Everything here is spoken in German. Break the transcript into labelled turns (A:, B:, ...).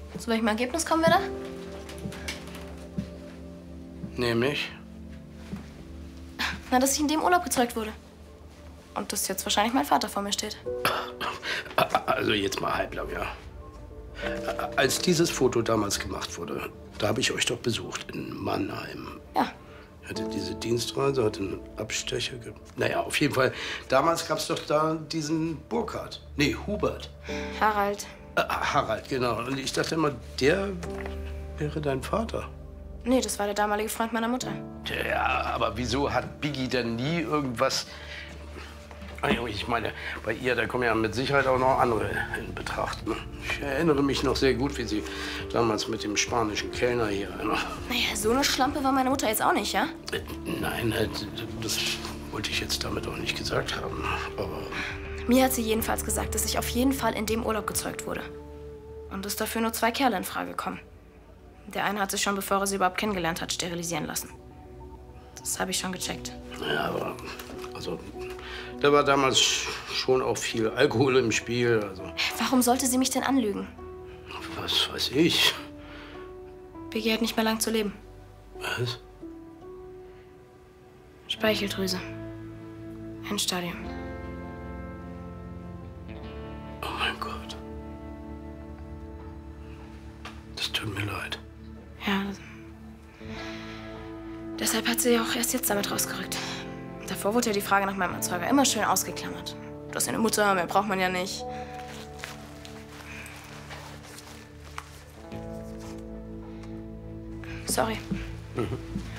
A: Zu welchem Ergebnis kommen wir da?
B: Nämlich?
A: Na, dass ich in dem Urlaub gezeugt wurde. Und dass jetzt wahrscheinlich mein Vater vor mir steht.
B: Also jetzt mal halblang, ja. Als dieses Foto damals gemacht wurde, da habe ich euch doch besucht in Mannheim.
A: Ja.
B: Hatte diese Dienstreise, hatte einen Abstecher. Naja, auf jeden Fall. Damals gab es doch da diesen Burkhard. Nee, Hubert.
A: Harald.
B: Harald, genau. Und ich dachte immer, der wäre dein Vater.
A: Nee, das war der damalige Freund meiner Mutter.
B: Ja, aber wieso hat Biggie denn nie irgendwas... Ich meine, bei ihr, da kommen ja mit Sicherheit auch noch andere in Betracht. Ne? Ich erinnere mich noch sehr gut, wie sie damals mit dem spanischen Kellner hier...
A: Naja, so eine Schlampe war meine Mutter jetzt auch nicht, ja?
B: Nein, das wollte ich jetzt damit auch nicht gesagt haben. Aber...
A: Mir hat sie jedenfalls gesagt, dass ich auf jeden Fall in dem Urlaub gezeugt wurde. Und dass dafür nur 2 Kerle in Frage kommen. Der eine hat sich schon, bevor er sie überhaupt kennengelernt hat, sterilisieren lassen. Das habe ich schon gecheckt.
B: Ja, aber... Also... Da war damals schon auch viel Alkohol im Spiel. Also.
A: Warum sollte sie mich denn anlügen?
B: Was weiß ich?
A: Biggie hat nicht mehr lang zu leben.
B: Was?
A: Speicheldrüse. Endstadium.
B: Oh mein Gott. Das tut mir leid.
A: Ja. Deshalb hat sie auch erst jetzt damit rausgerückt. Davor wurde ja die Frage nach meinem Erzeuger immer schön ausgeklammert. Du hast ja eine Mutter, mehr braucht man ja nicht. Sorry.